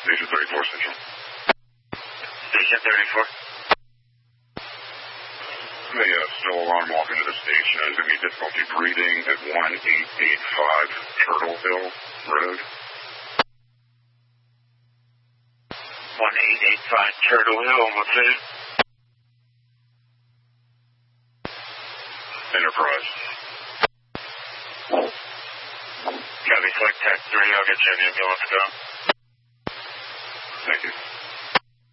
Station 34 Central. Station 34. Snow alarm walk into the station. There's going to be difficulty breathing at 1885 Turtle Hill Road. 1885 Turtle Hill, what's it? Enterprise. Copy, Flight Tech 3, I'll get you an ambulance, go. Thank you.